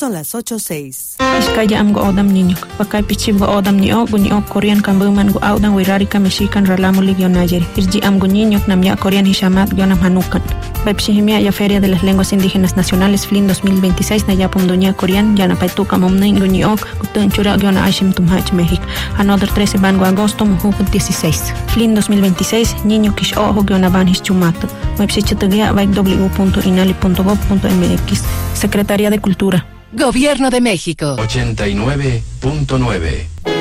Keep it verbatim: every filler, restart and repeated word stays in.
Son las ocho seis. Iskaya am go odam niño. Bakay pichib go odam ni og ni og Korean kambuman go audan wirarika mexican ralamuli gionayeri. Irji am go niño namya Korean hishamat gionam hanukan. Baipshihimia ya Feria de las Lenguas Indígenas Nacionales F L I N dos mil veintiséis na yapum doña Korean yana paituka momnin go ni og gutun chura giona ashim tumhach México. Another trece van go agosto muhu dieciséis. F L I N dos mil veintiséis niño kish ojo giona van hischumato. Baipshichatugia baik w punto inali punto gov punto m x. Secretaría de Cultura. Gobierno de México. ochenta y nueve punto nueve.